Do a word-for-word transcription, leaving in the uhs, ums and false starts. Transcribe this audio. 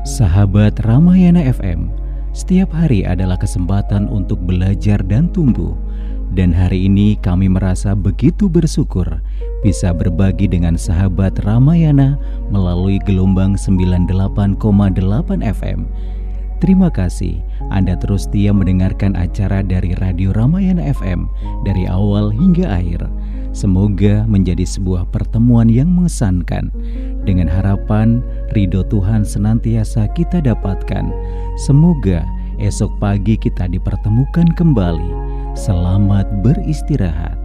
Sahabat Ramayana F M, setiap hari adalah kesempatan untuk belajar dan tumbuh. Dan hari ini kami merasa begitu bersyukur bisa berbagi dengan sahabat Ramayana melalui gelombang sembilan puluh delapan koma delapan F M. Terima kasih Anda terus setia mendengarkan acara dari Radio Ramayana F M dari awal hingga akhir. Semoga menjadi sebuah pertemuan yang mengesankan. Dengan harapan ridho Tuhan senantiasa kita dapatkan. Semoga esok pagi kita dipertemukan kembali. Selamat beristirahat.